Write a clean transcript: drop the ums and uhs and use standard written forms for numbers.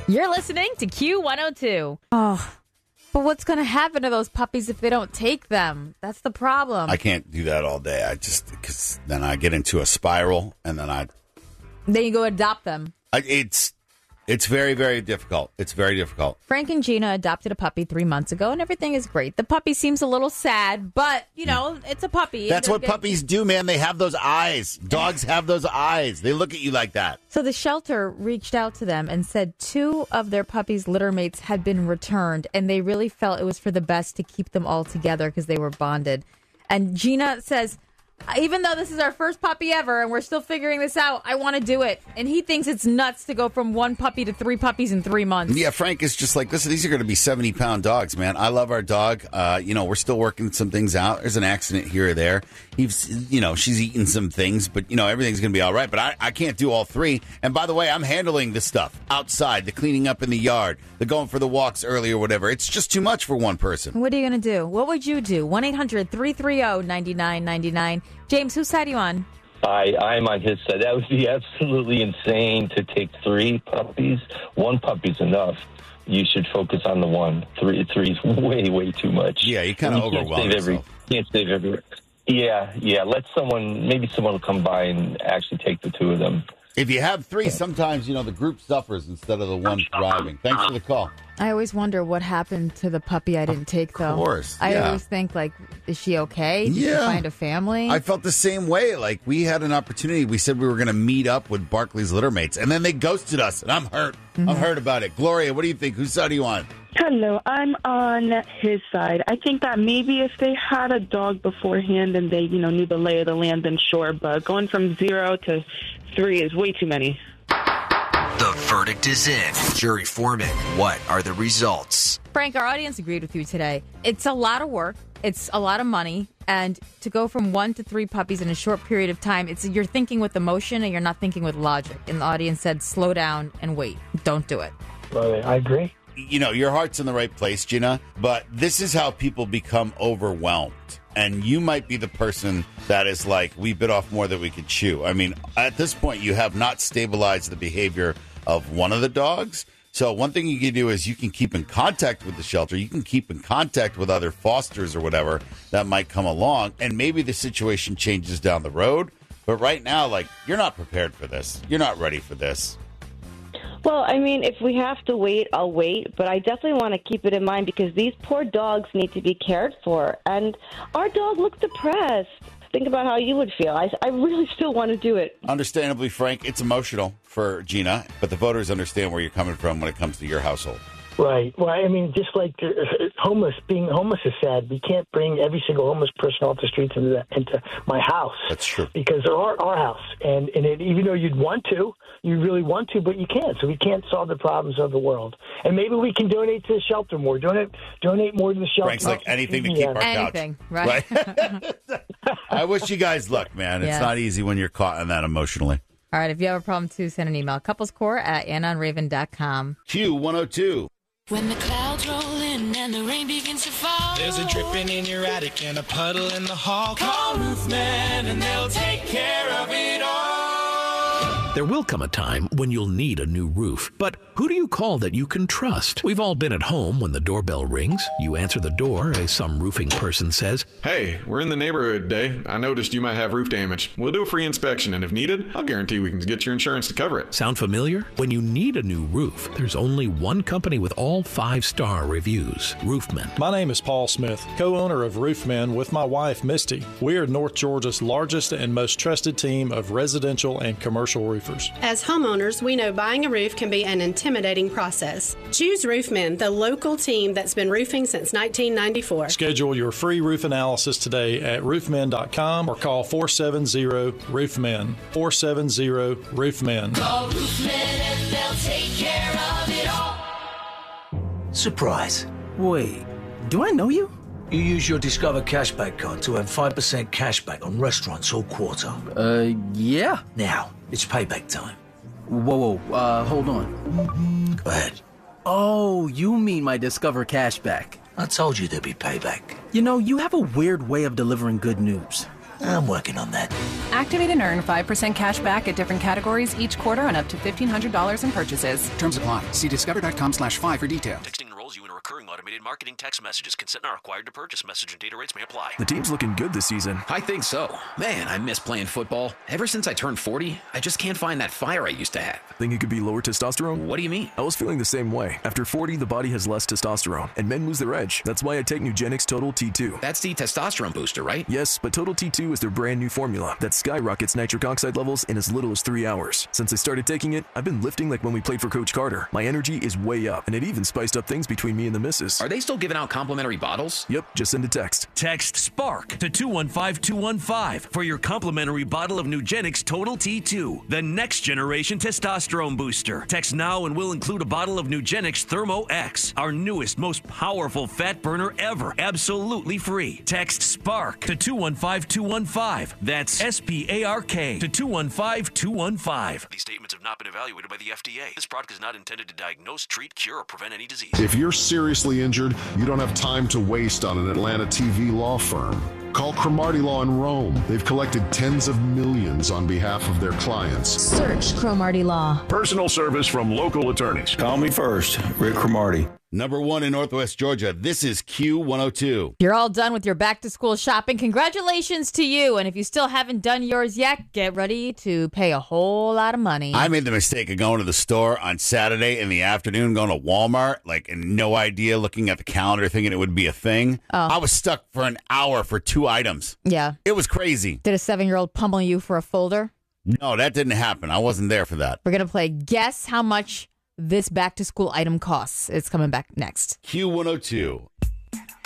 You're listening to Q102. Oh, but what's going to happen to those puppies if they don't take them? That's the problem. I can't do that all day. Because then I get into a spiral, and then Then you go adopt them. It's very, very difficult. It's very difficult. Frank and Gina adopted a puppy 3 months ago, and everything is great. The puppy seems a little sad, but, it's a puppy. That's what puppies do, man. They have those eyes. Dogs have those eyes. They look at you like that. So the shelter reached out to them and said 2 of their puppies' litter mates had been returned, and they really felt it was for the best to keep them all together because they were bonded. And Gina says, even though this is our first puppy ever and we're still figuring this out, I want to do it. And he thinks it's nuts to go from 1 puppy to 3 puppies in 3 months. Yeah, Frank is just like, listen, these are going to be 70-pound dogs, man. I love our dog. We're still working some things out. There's an accident here or there. She's eaten some things, but, everything's going to be all right. But I can't do all 3. And by the way, I'm handling the stuff outside, the cleaning up in the yard, the going for the walks early or whatever. It's just too much for one person. What are you going to do? What would you do? 1-800-330-9999. James, whose side are you on? I'm on his side. That would be absolutely insane to take 3 puppies. 1 puppy's enough. You should focus on the 1. 3 is way, way too much. Yeah, you kind of overwhelm yourself. You can't save everywhere. Yeah. Maybe someone will come by and actually take the 2 of them. If you have 3, sometimes, the group suffers instead of the one thriving. Thanks for the call. I always wonder what happened to the puppy I didn't take, though. Of course. I always think, is she okay? Did she find a family? I felt the same way. Like, we had an opportunity. We said we were going to meet up with Barkley's litter mates, and then they ghosted us, and I'm hurt. Mm-hmm. I'm hurt about it. Gloria, what do you think? Whose side are you on? Hello, I'm on his side. I think that maybe if they had a dog beforehand and they, knew the lay of the land, then sure, but going from 0 to 3 is way too many. The verdict is in. Jury foreman, what are the results? Frank, our audience agreed with you today. It's a lot of work. It's a lot of money. And to go from 1 to 3 puppies in a short period of time, you're thinking with emotion and you're not thinking with logic. And the audience said, slow down and wait. Don't do it. Well, I agree. Your heart's in the right place, Gina, but this is how people become overwhelmed. And you might be the person that is like, we bit off more than we could chew. I mean, at this point, you have not stabilized the behavior of one of the dogs. So one thing you can do is you can keep in contact with the shelter. You can keep in contact with other fosters or whatever that might come along. And maybe the situation changes down the road. But right now, you're not prepared for this. You're not ready for this. Well, I mean, if we have to wait, I'll wait. But I definitely want to keep it in mind because these poor dogs need to be cared for. And our dog looks depressed. Think about how you would feel. I really still want to do it. Understandably, Frank, it's emotional for Gina, but the voters understand where you're coming from when it comes to your household. Right. Well, I mean, just like being homeless is sad. We can't bring every single homeless person off the streets into my house. That's true. Because they're our house. And even though you really want to, but you can't. So we can't solve the problems of the world. And maybe we can donate to the shelter more. Donate more to the shelter. Frank's like anything to keep our anything, couch. Right? I wish you guys luck, man. It's not easy when you're caught in that emotionally. All right. If you have a problem, too, send an email. couplescore@AnnonRaven.com. Q102. When the clouds roll in and the rain begins to fall, there's a dripping in your attic and a puddle in the hall. Call Roofman and they'll take care of it all. There will come a time when you'll need a new roof. But who do you call that you can trust? We've all been at home when the doorbell rings. You answer the door as some roofing person says, "Hey, we're in the neighborhood today. I noticed you might have roof damage. We'll do a free inspection, and if needed, I'll guarantee we can get your insurance to cover it." Sound familiar? When you need a new roof, there's only one company with all 5-star reviews, Roofman. My name is Paul Smith, co-owner of Roofman with my wife, Misty. We are North Georgia's largest and most trusted team of residential and commercial roofers. As homeowners, we know buying a roof can be an intimidating process. Choose Roofman, the local team that's been roofing since 1994. Schedule your free roof analysis today at roofman.com or call 470-ROOFMAN. 470-ROOFMAN. Call Roofman and they'll take care of it all. Surprise. Wait, do I know you? You use your Discover Cashback card to earn 5% cashback on restaurants all quarter. Yeah. Now, it's payback time. Whoa, hold on. Go ahead. Oh, you mean my Discover Cashback. I told you there'd be payback. You know, you have a weird way of delivering good news. I'm working on that. Activate and earn 5% cash back at different categories each quarter on up to $1,500 in purchases. Terms apply. See discover.com/5 for details. Texting enrolls you in a recurring automated marketing text messages. Consent not required to purchase. Message and data rates may apply. The team's looking good this season. I think so. Man, I miss playing football. Ever since I turned 40, I just can't find that fire I used to have. Think it could be lower testosterone? What do you mean? I was feeling the same way. After 40, the body has less testosterone, and men lose their edge. That's why I take Nugenix Total T2. That's the testosterone booster, right? Yes, but Total T2 is their brand new formula that skyrockets nitric oxide levels in as little as 3 hours. Since I started taking it, I've been lifting like when we played for Coach Carter. My energy is way up, and it even spiced up things between me and the missus. Are they still giving out complimentary bottles? Yep, just send a text. Text SPARK to 215-215 for your complimentary bottle of Nugenix Total T2, the next generation testosterone booster. Text now and we'll include a bottle of Nugenix Thermo X, our newest, most powerful fat burner ever, absolutely free. Text SPARK to 215-215. That's SPARK to 215-215. These statements have not been evaluated by the FDA. This product is not intended to diagnose, treat, cure, or prevent any disease. If you're seriously injured, you don't have time to waste on an Atlanta TV law firm. Call Cromartie Law in Rome. They've collected tens of millions on behalf of their clients. Search Cromartie Law. Personal service from local attorneys. Call me first, Rick Cromartie. Number 1 in Northwest Georgia. This is Q102. You're all done with your back-to-school shopping. Congratulations to you. And if you still haven't done yours yet, get ready to pay a whole lot of money. I made the mistake of going to the store on Saturday in the afternoon, going to Walmart, and no idea, looking at the calendar, thinking it would be a thing. Oh. I was stuck for an hour for 2 items. Yeah. It was crazy. Did a 7-year-old pummel you for a folder? No, that didn't happen. I wasn't there for that. We're going to play Guess How Much This Back-to-School Item Costs. It's coming back next. Q102.